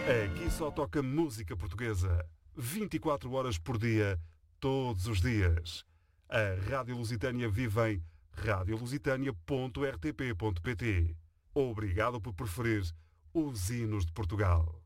Aqui só toca música portuguesa. 24 horas por dia, todos os dias. A Rádio Lusitânia vive em radiolusitania.rtp.pt. Obrigado por preferir os hinos de Portugal.